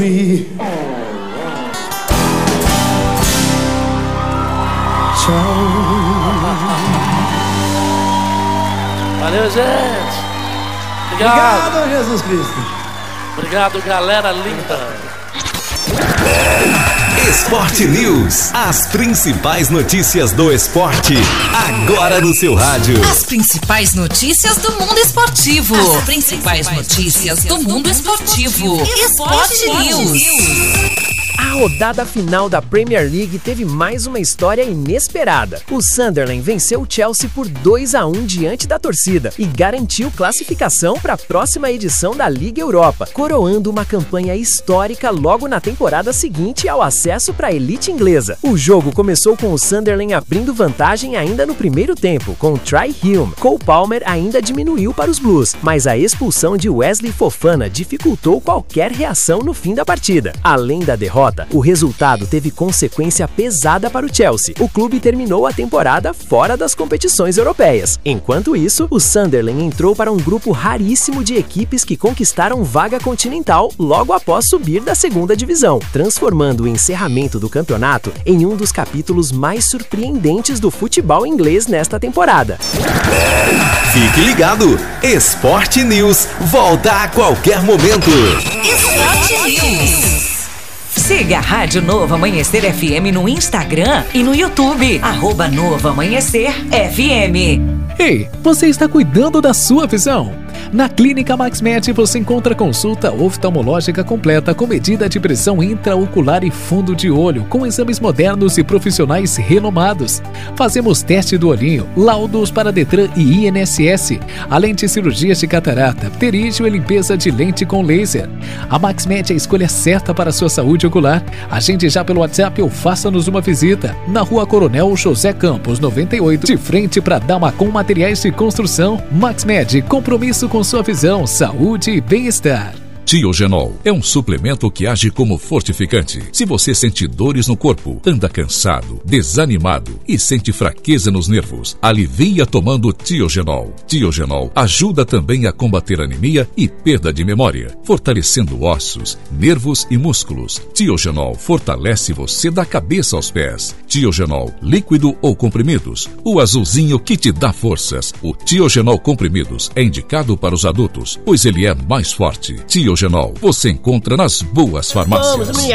Valeu, gente. Obrigado, Jesus Cristo. Obrigado, galera linda. Esporte News. As principais notícias do esporte. Agora no seu rádio. As principais notícias do mundo esportivo. As principais notícias do mundo esportivo. Esporte News. A rodada final da Premier League teve mais uma história inesperada. O Sunderland venceu o Chelsea por 2-1 diante da torcida e garantiu classificação para a próxima edição da Liga Europa, coroando uma campanha histórica logo na temporada seguinte ao acesso para a elite inglesa. O jogo começou com o Sunderland abrindo vantagem ainda no primeiro tempo, com Try Hume. Cole Palmer ainda diminuiu para os Blues, mas a expulsão de Wesley Fofana dificultou qualquer reação no fim da partida. Além da derrota, o resultado teve consequência pesada para o Chelsea. O clube terminou a temporada fora das competições europeias. Enquanto isso, o Sunderland entrou para um grupo raríssimo de equipes que conquistaram vaga continental logo após subir da segunda divisão, transformando o encerramento do campeonato em um dos capítulos mais surpreendentes do futebol inglês nesta temporada. Fique ligado! Esporte News volta a qualquer momento. Esporte News. Siga a Rádio Novo Amanhecer FM no Instagram e no YouTube. @Novo Amanhecer FM. Ei, você está cuidando da sua visão? Na Clínica MaxMed você encontra consulta oftalmológica completa com medida de pressão intraocular e fundo de olho, com exames modernos e profissionais renomados. Fazemos teste do olhinho, laudos para Detran e INSS, além de cirurgias de catarata, pterígio e limpeza de lente com laser. A MaxMed é a escolha certa para a sua saúde ocular. Agende já pelo WhatsApp ou faça-nos uma visita. Na Rua Coronel José Campos, 98, de frente para Damacom Materiais de Construção. MaxMed, compromisso com sua visão, saúde e bem-estar. Tiogenol é um suplemento que age como fortificante. Se você sente dores no corpo, anda cansado, desanimado e sente fraqueza nos nervos, alivia tomando Tiogenol. Tiogenol ajuda também a combater anemia e perda de memória, fortalecendo ossos, nervos e músculos. Tiogenol fortalece você da cabeça aos pés. Tiogenol, líquido ou comprimidos, o azulzinho que te dá forças. O Tiogenol comprimidos é indicado para os adultos, pois ele é mais forte. Tiogenol você encontra nas boas farmácias.